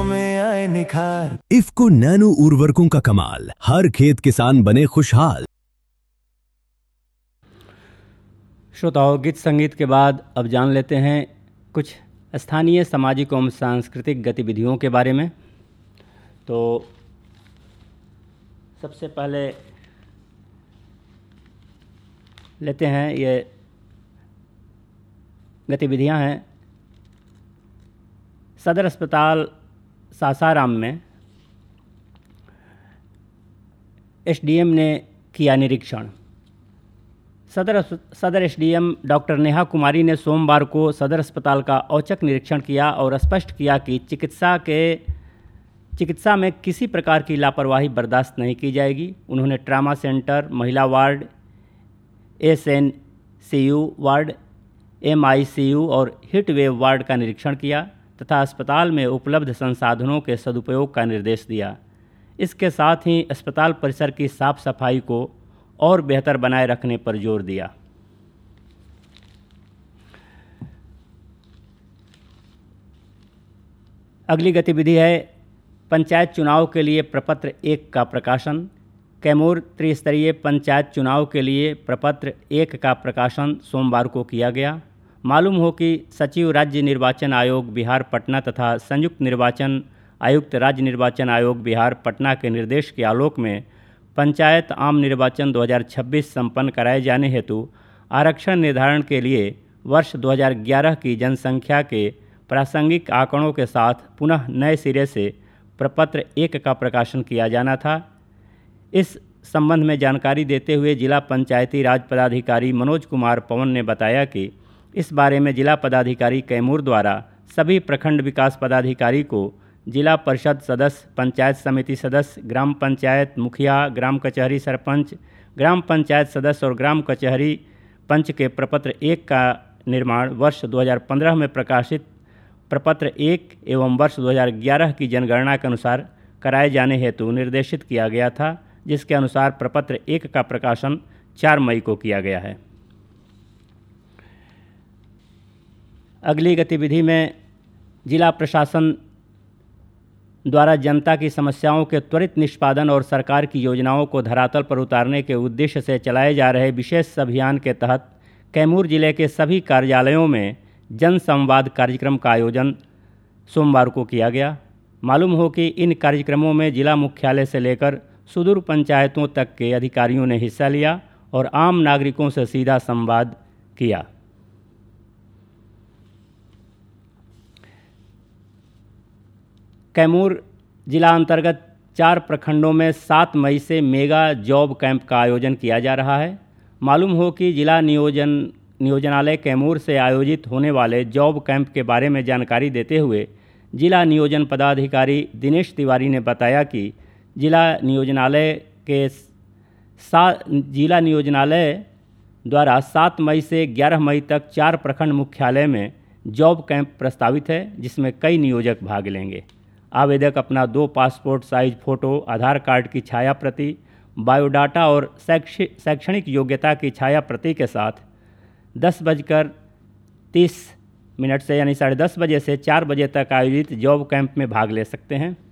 में आए निखार। इफ्को नैनो उर्वरकों का कमाल, हर खेत किसान बने खुशहाल। श्रोताओं, गीत संगीत के बाद अब जान लेते हैं कुछ स्थानीय सामाजिक एवं सांस्कृतिक गतिविधियों के बारे में। तो सबसे पहले लेते हैं, ये गतिविधियां हैं सदर अस्पताल सासाराम में एसडीएम ने किया निरीक्षण। सदर एसडीएम डॉक्टर नेहा कुमारी ने सोमवार को सदर अस्पताल का औचक निरीक्षण किया और स्पष्ट किया कि चिकित्सा में किसी प्रकार की लापरवाही बर्दाश्त नहीं की जाएगी। उन्होंने ट्रामा सेंटर, महिला वार्ड, एसएनसीयू वार्ड, एमआईसीयू और हीट वेव वार्ड का निरीक्षण किया तथा अस्पताल में उपलब्ध संसाधनों के सदुपयोग का निर्देश दिया। इसके साथ ही अस्पताल परिसर की साफ सफाई को और बेहतर बनाए रखने पर जोर दिया। अगली गतिविधि है पंचायत चुनाव के लिए प्रपत्र 1 का प्रकाशन। कैमूर त्रिस्तरीय पंचायत चुनाव के लिए प्रपत्र 1 का प्रकाशन सोमवार को किया गया। मालूम हो कि सचिव राज्य निर्वाचन आयोग बिहार पटना तथा संयुक्त निर्वाचन आयुक्त राज्य निर्वाचन आयोग बिहार पटना के निर्देश के आलोक में पंचायत आम निर्वाचन 2026 संपन्न कराए जाने हेतु आरक्षण निर्धारण के लिए वर्ष 2011 की जनसंख्या के प्रासंगिक आंकड़ों के साथ पुनः नए सिरे से प्रपत्र 1 का प्रकाशन किया जाना था। इस संबंध में जानकारी देते हुए जिला पंचायती राज पदाधिकारी मनोज कुमार पवन ने बताया कि इस बारे में जिला पदाधिकारी कैमूर द्वारा सभी प्रखंड विकास पदाधिकारी को जिला परिषद सदस्य, पंचायत समिति सदस्य, ग्राम पंचायत मुखिया, ग्राम कचहरी सरपंच, ग्राम पंचायत सदस्य और ग्राम कचहरी पंच के प्रपत्र 1 का निर्माण वर्ष 2015 में प्रकाशित प्रपत्र 1 एवं वर्ष 2011 की जनगणना के अनुसार कराए जाने हेतु निर्देशित किया गया था, जिसके अनुसार प्रपत्र 1 का प्रकाशन 4 मई को किया गया है। अगली गतिविधि में जिला प्रशासन द्वारा जनता की समस्याओं के त्वरित निष्पादन और सरकार की योजनाओं को धरातल पर उतारने के उद्देश्य से चलाए जा रहे विशेष अभियान के तहत कैमूर जिले के सभी कार्यालयों में जन संवाद कार्यक्रम का आयोजन सोमवार को किया गया। मालूम हो कि इन कार्यक्रमों में जिला मुख्यालय से लेकर सुदूर पंचायतों तक के अधिकारियों ने हिस्सा लिया और आम नागरिकों से सीधा संवाद किया। कैमूर जिला अंतर्गत 4 प्रखंडों में 7 मई से मेगा जॉब कैंप का आयोजन किया जा रहा है। मालूम हो कि जिला नियोजनालय कैमूर से आयोजित होने वाले जॉब कैंप के बारे में जानकारी देते हुए जिला नियोजन पदाधिकारी दिनेश तिवारी ने बताया कि जिला नियोजनालय द्वारा 7 मई से 11 मई तक 4 प्रखंड मुख्यालय में जॉब कैंप प्रस्तावित है, जिसमें कई नियोजक भाग लेंगे। आवेदक अपना 2 पासपोर्ट साइज फ़ोटो, आधार कार्ड की छाया प्रति, बायोडाटा और शैक्षणिक योग्यता की छाया प्रति के साथ 10:30 से यानी 10:30 बजे से 4 बजे तक आयोजित जॉब कैंप में भाग ले सकते हैं।